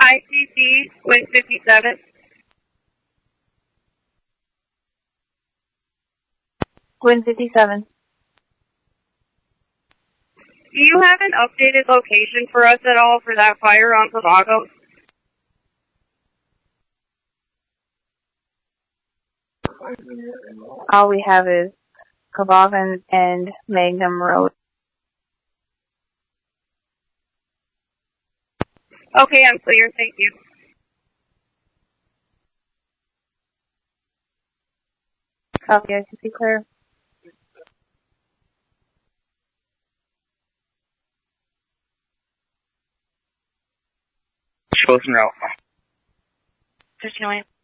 ICC with 57. Gwyn 57. Do you have an updated location for us at all for that fire on Cavago? All we have is Cavago and Magnum Road. Okay, I'm clear. Thank you. Copy, ICC clear. Chosen route. 1508.